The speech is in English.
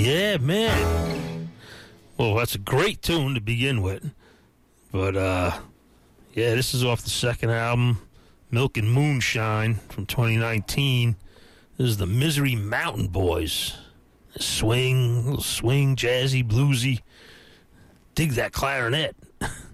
Yeah, man. Well, that's a great tune to begin with. But, yeah, this is off the second album, Milk and Moonshine from 2019. This is the Misery Mountain Boys. Swing, little swing, jazzy, bluesy. Dig that clarinet.